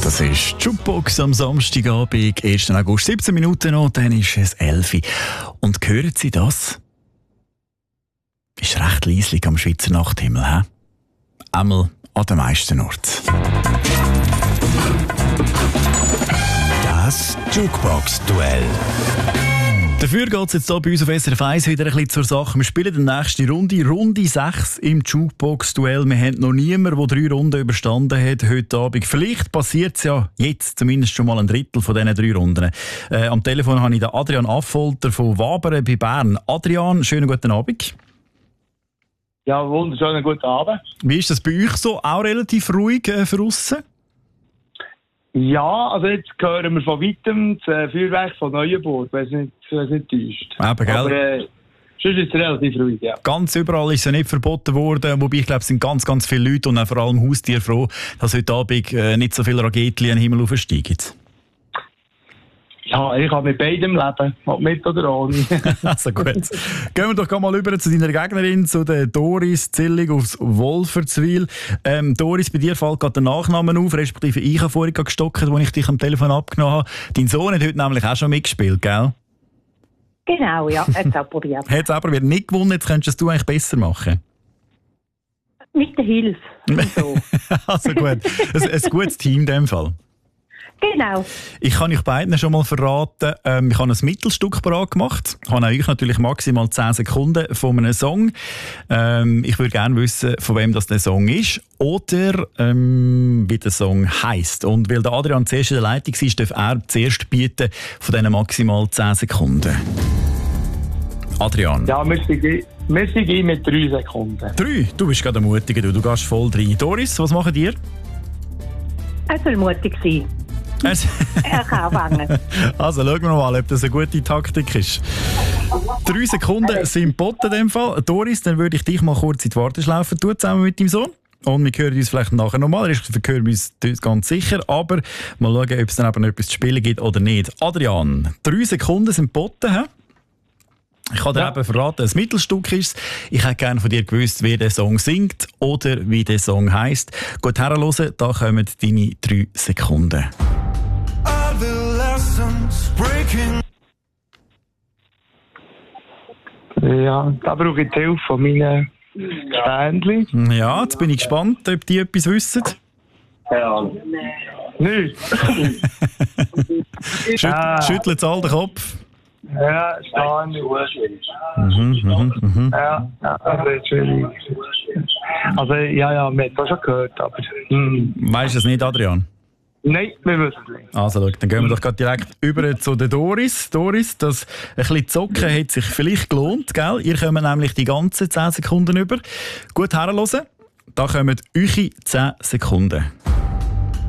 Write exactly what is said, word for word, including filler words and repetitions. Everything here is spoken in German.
Das ist Jukebox am Samstagabend, ersten August, siebzehn Minuten noch, dann ist es elf Uhr. Und hören Sie das? Ist recht leislich am Schweizer Nachthimmel, hä? Einmal an den meisten Orten. Das Jukebox-Duell. Dafür geht es jetzt hier bei uns auf S R F eins wieder ein bisschen zur Sache. Wir spielen die nächste Runde, Runde sechs im Jukebox-Duell. Wir haben noch niemanden, der drei Runden überstanden hat heute Abend. Vielleicht passiert es ja jetzt zumindest schon mal ein Drittel von diesen drei Runden. Äh, am Telefon habe ich den Adrian Affolter von Wabern bei Bern. Adrian, schönen guten Abend. Ja, wunderschönen guten Abend. Wie ist das bei euch so? Auch relativ ruhig äh, für aussen? Ja, also jetzt hören wir von weitem das Feuerwerk von Neuenburg, wenn es nicht, wenn es nicht täuscht. Eben, gell? Aber äh, sonst ist es relativ ruhig, ja. Ganz überall ist es ja nicht verboten worden, wobei ich glaube, es sind ganz, ganz viele Leute und auch vor allem Haustiere froh, dass heute Abend äh, nicht so viele Raketen in den Himmel aufsteigen. Ja, ich kann mit beidem leben, ob mit oder ohne. Also gut. Gehen wir doch mal über zu deiner Gegnerin, zu der Doris Zillig aus Wolfertswil. Ähm, Doris, bei dir fällt gerade der Nachname auf, respektive ich habe vorhin gestockt, als ich dich am Telefon abgenommen habe. Dein Sohn hat heute nämlich auch schon mitgespielt, gell? Genau, ja, hat es auch probiert. Hat es aber wieder nicht gewonnen, jetzt könntest du eigentlich besser machen. Mit der Hilfe. Und so. Also gut, ein, ein gutes Team in dem Fall. Genau. Ich kann euch beiden schon mal verraten, ähm, ich habe ein Mittelstück parat gemacht. Ich habe euch natürlich maximal zehn Sekunden von einem Song. Ähm, ich würde gerne wissen, von wem das der Song ist oder ähm, wie der Song heisst. Und weil der Adrian zuerst in der Leitung war, darf er zuerst bieten von diesen maximal zehn Sekunden. Adrian. Ja, wir sind, wir sind mit drei Sekunden. Drei? Du bist gerade mutig, du, du gehst voll rein. Doris, was macht ihr? Er soll mutig sein. Er kann anfangen. Also schauen wir mal, ob das eine gute Taktik ist. Drei Sekunden sind geboten in dem Fall. Doris, dann würde ich dich mal kurz in die Warteschlaufe tun, zusammen mit deinem Sohn. Und wir hören uns vielleicht nachher nochmal. Wir hören uns ganz sicher. Aber mal schauen, ob es dann eben etwas zu spielen gibt oder nicht. Adrian, drei Sekunden sind geboten. He? Ich kann dir ja eben verraten, ein Mittelstück ist es. Ich hätte gerne von dir gewusst, wer der Song singt oder wie der Song heisst. Gut herhören, da kommen deine drei Sekunden. Ja, da brauche ich die Hilfe von meinen Ständchen. Ja, jetzt bin ich gespannt, ob die etwas wissen. Ja. Nicht. Schütt, ah. Schüttelt all den Kopf. Ja, Ständchen. Mhm, mhm, mhm. Ja, ja, das ist schwierig. Also, ja, ja, wir haben das schon gehört, aber... Mm. Weißt du es nicht, Adrian? Nein, wir wissen es nicht. Also, schau, dann gehen wir doch gerade direkt über zu der Doris. Doris, das ein bisschen Zocken hat sich vielleicht gelohnt, gell? Ihr kommt nämlich die ganzen zehn Sekunden über. Gut herhören. Da kommen eure zehn Sekunden.